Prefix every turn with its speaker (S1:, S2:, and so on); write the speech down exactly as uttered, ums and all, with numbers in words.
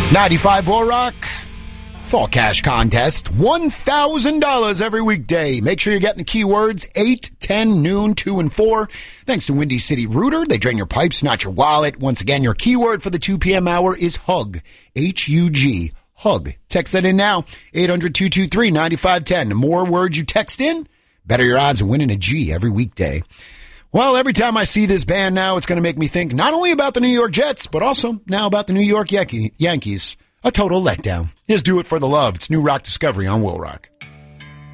S1: ninety-five War Rock Fall Cash Contest. one thousand dollars every weekday. Make sure you're getting the keywords eight, ten, noon, two, and four. Thanks to Windy City Rooter. They drain your pipes, not your wallet. Once again, your keyword for the two p.m. hour is HUG. H U G. HUG. Text that in now. eight hundred, two two three, nine five one zero. The more words you text in, better your odds of winning a G every weekday. Well, every time I see this band now, it's going to make me think not only about the New York Jets, but also now about the New York Yankee- Yankees. A total letdown. Here's Do It for the Love. It's New Rock Discovery on Will Rock.